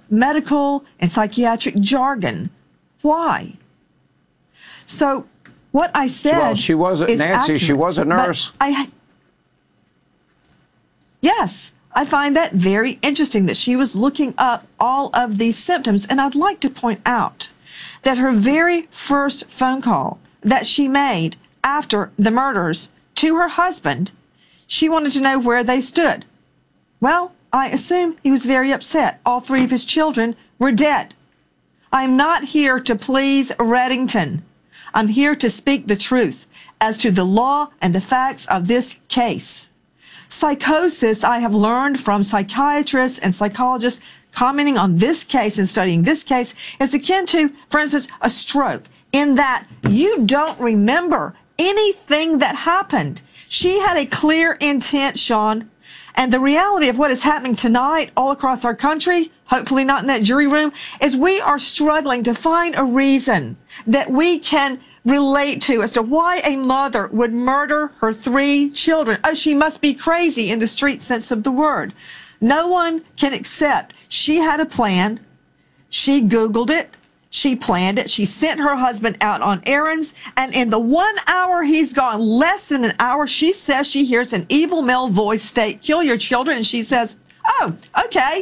medical and psychiatric jargon. Why? So what I said well, she was is Nancy, accurate, she was a nurse. Yes, I find that very interesting that she was looking up all of these symptoms. And I'd like to point out that her very first phone call that she made after the murders to her husband, she wanted to know where they stood. Well, I assume he was very upset. All three of his children were dead. I'm not here to please Reddington. I'm here to speak the truth as to the law and the facts of this case. Psychosis, I have learned from psychiatrists and psychologists commenting on this case and studying this case, is akin to, for instance, a stroke, in that you don't remember anything that happened. She had a clear intent, Sean, and the reality of what is happening tonight all across our country, hopefully not in that jury room, is we are struggling to find a reason that we can relate to as to why a mother would murder her three children. Oh, she must be crazy in the street sense of the word. No one can accept she had a plan. She Googled it. She planned it. She sent her husband out on errands. And in the 1 hour he's gone, less than an hour, she says she hears an evil male voice state, "Kill your children." And she says, "Oh, okay."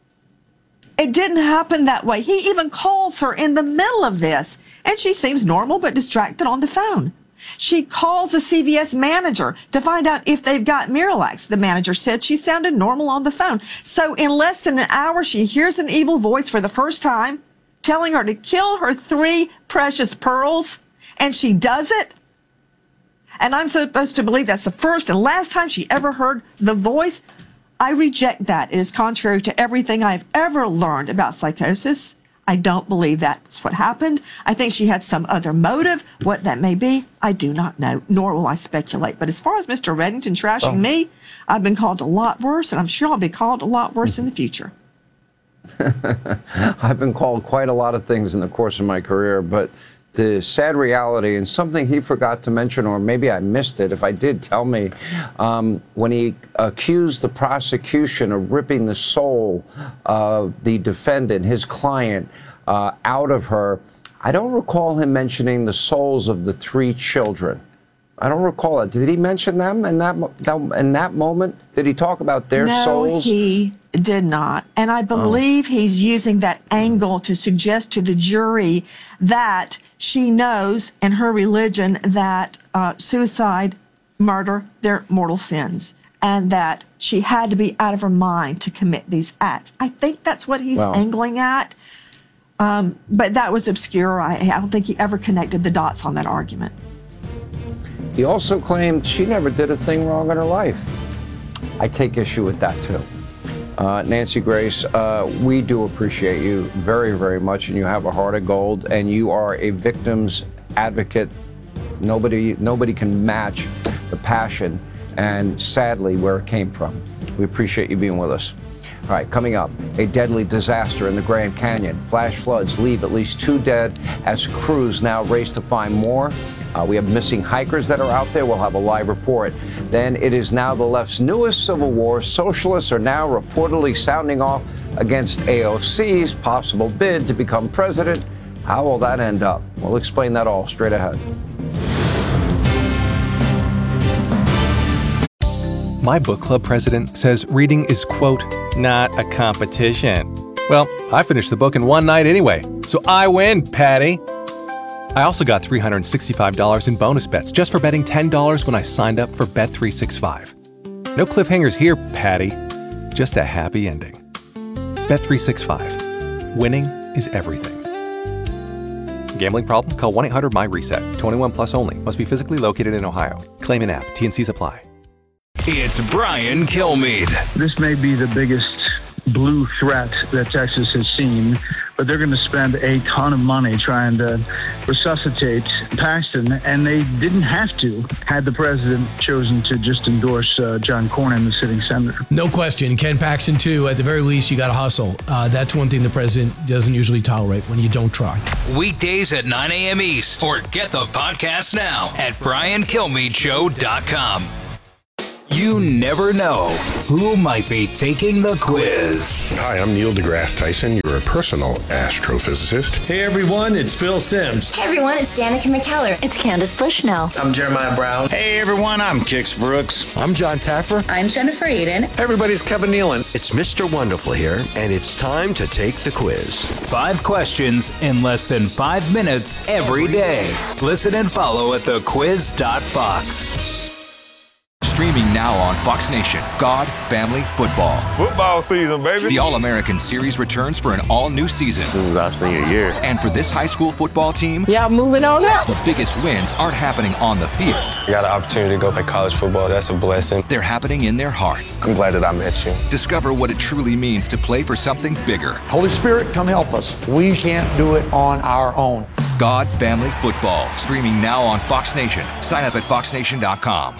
It didn't happen that way. He even calls her in the middle of this. And she seems normal but distracted on the phone. She calls a CVS manager to find out if they've got Miralax. The manager said she sounded normal on the phone. So in less than an hour, she hears an evil voice for the first time telling her to kill her three precious pearls, and she does it. And I'm supposed to believe that's the first and last time she ever heard the voice. I reject that. It is contrary to everything I've ever learned about psychosis. I don't believe that's what happened. I think she had some other motive. What that may be, I do not know, nor will I speculate. But as far as Mr. Reddington trashing me, I've been called a lot worse, and I'm sure I'll be called a lot worse in the future. I've been called quite a lot of things in the course of my career, but the sad reality, and something he forgot to mention, or maybe I missed it, if I did, tell me, when he accused the prosecution of ripping the soul of the defendant, his client, out of her, I don't recall him mentioning the souls of the three children. I don't recall it. Did he mention them in that moment? Did he talk about their souls? No, he did not. And I believe he's using that angle to suggest to the jury that she knows in her religion that suicide, murder, they're mortal sins, and that she had to be out of her mind to commit these acts. I think that's what he's angling at. But that was obscure. I don't think he ever connected the dots on that argument. He also claimed she never did a thing wrong in her life. I take issue with that, too. Nancy Grace, we do appreciate you very, very much, and you have a heart of gold, and you are a victim's advocate. Nobody can match the passion and, sadly, where it came from. We appreciate you being with us. All right, coming up, a deadly disaster in the Grand Canyon. Flash floods leave at least 2 dead as crews now race to find more. We have missing hikers that are out there. We'll have a live report. Then it is now the left's newest civil war. Socialists are now reportedly sounding off against AOC's possible bid to become president. How will that end up? We'll explain that all straight ahead. My book club president says reading is, quote, not a competition. Well, I finished the book in one night anyway, so I win, Patty. I also got $365 in bonus bets just for betting $10 when I signed up for Bet365. No cliffhangers here, Patty. Just a happy ending. Bet365. Winning is everything. Gambling problem? Call 1-800-MY-RESET. 21 plus only. Must be physically located in Ohio. Claim in app. T&Cs apply. It's Brian Kilmeade. This may be the biggest blue threat that Texas has seen, but they're going to spend a ton of money trying to resuscitate Paxton, and they didn't have to had the president chosen to just endorse John Cornyn, the sitting senator. No question. Ken Paxton, too. At the very least, you got to hustle. That's one thing the president doesn't usually tolerate, when you don't try. Weekdays at 9 a.m. East, or get the podcast now at BrianKilmeadeShow.com. You never know who might be taking the quiz. Hi, I'm Neil deGrasse Tyson. You're a personal astrophysicist. Hey everyone, it's Phil Simms. Hey everyone, it's Danica McKellar. It's Candace Bushnell. I'm Jeremiah Brown. Hey everyone, I'm Kix Brooks. I'm John Taffer. I'm Jennifer Aiden. Everybody's Kevin Nealon. It's Mr. Wonderful here, and it's time to take the quiz. 5 questions in less than 5 minutes every day. Listen and follow at thequiz.fox. Streaming now on Fox Nation, God, Family, Football. Football season, baby. The All-American Series returns for an all-new season. This is our senior year. And for this high school football team, yeah, moving on up. The biggest wins aren't happening on the field. I got an opportunity to go play college football. That's a blessing. They're happening in their hearts. I'm glad that I met you. Discover what it truly means to play for something bigger. Holy Spirit, come help us. We can't do it on our own. God, Family, Football. Streaming now on Fox Nation. Sign up at foxnation.com.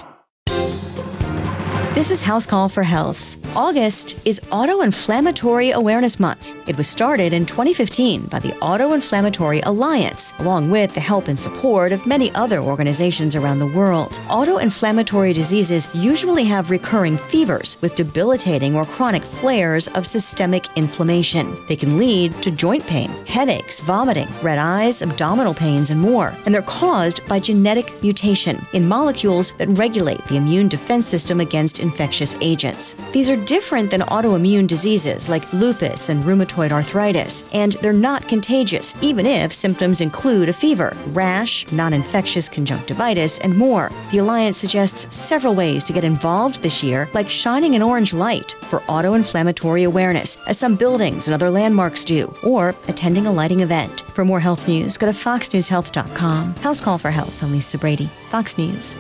This is House Call for Health. August is Auto-Inflammatory Awareness Month. It was started in 2015 by the Auto-Inflammatory Alliance, along with the help and support of many other organizations around the world. Auto-inflammatory diseases usually have recurring fevers with debilitating or chronic flares of systemic inflammation. They can lead to joint pain, headaches, vomiting, red eyes, abdominal pains, and more. And they're caused by genetic mutation in molecules that regulate the immune defense system against infectious agents. These are different than autoimmune diseases like lupus and rheumatoid arthritis, and they're not contagious, even if symptoms include a fever, rash, non-infectious conjunctivitis, and more. The Alliance suggests several ways to get involved this year, like shining an orange light for auto-inflammatory awareness, as some buildings and other landmarks do, or attending a lighting event. For more health news, go to foxnewshealth.com. House Call for Health. I'm Lisa Brady, Fox News.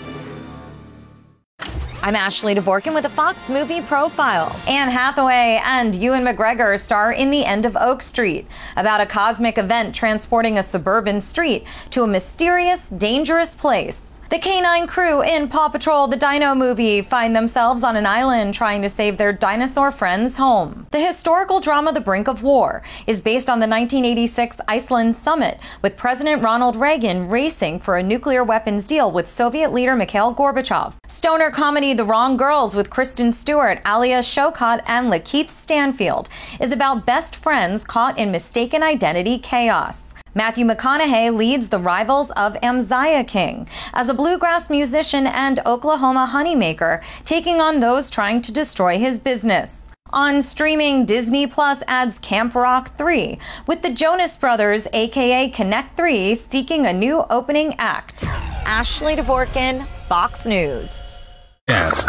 I'm Ashley Dvorkin with a Fox Movie Profile. Anne Hathaway and Ewan McGregor star in The End of Oak Street, about a cosmic event transporting a suburban street to a mysterious, dangerous place. The canine crew in Paw Patrol: The Dino Movie find themselves on an island trying to save their dinosaur friends home. The historical drama The Brink of War is based on the 1986 Iceland summit, with President Ronald Reagan racing for a nuclear weapons deal with Soviet leader Mikhail Gorbachev. Stoner comedy The Wrong Girls with Kristen Stewart, Alia Shawkat, and Lakeith Stanfield is about best friends caught in mistaken identity chaos. Matthew McConaughey leads the Rivals of Amziah King as a bluegrass musician and Oklahoma honeymaker, taking on those trying to destroy his business. On streaming, Disney Plus adds Camp Rock 3, with the Jonas Brothers, aka Connect 3, seeking a new opening act. Ashley Dvorkin, Fox News. Yes.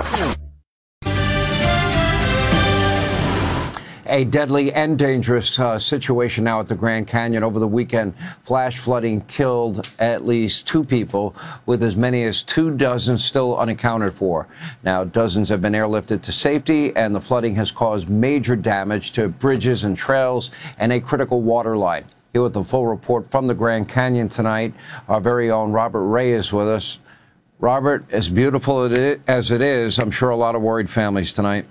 A deadly and dangerous situation now at the Grand Canyon. Over the weekend, flash flooding killed at least 2 people, with as many as 24 still unaccounted for. Now, dozens have been airlifted to safety, and the flooding has caused major damage to bridges and trails and a critical water line. Here with the full report from the Grand Canyon tonight, our very own Robert Ray is with us. Robert, as beautiful as it is, I'm sure a lot of worried families tonight.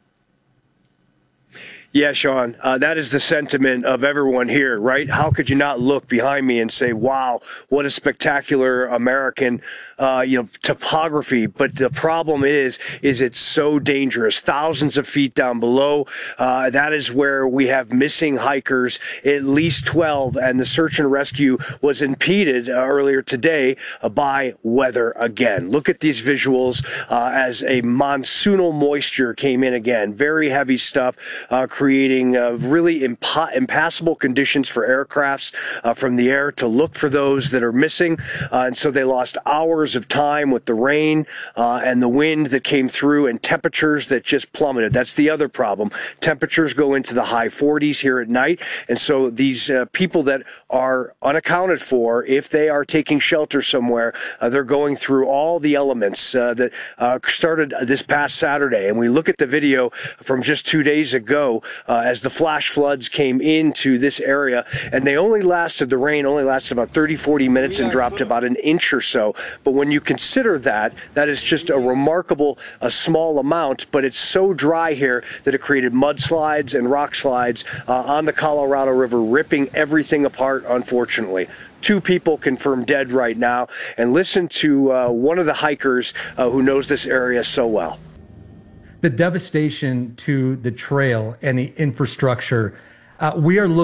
Yeah, Sean, that is the sentiment of everyone here, right? How could you not look behind me and say, wow, what a spectacular American, topography. But the problem is it's so dangerous. Thousands of feet down below. That is where we have missing hikers, at least 12. And the search and rescue was impeded earlier today by weather again. Look at these visuals as a monsoonal moisture came in again. Very heavy stuff, creating really impassable conditions for aircrafts from the air to look for those that are missing. And so they lost hours of time with the rain and the wind that came through, and temperatures that just plummeted. That's the other problem. Temperatures go into the high 40s here at night. And so these people that are unaccounted for, if they are taking shelter somewhere, they're going through all the elements that started this past Saturday. And we look at the video from just 2 days ago as the flash floods came into this area, and the rain only lasted about 30-40 minutes and dropped about an inch or so. But when you consider that is just a remarkable small amount, but it's so dry here that it created mudslides and rock slides on the Colorado River, ripping everything apart, unfortunately. 2 people confirmed dead right now. And listen to one of the hikers who knows this area so well. the devastation to the trail and the infrastructure. We are looking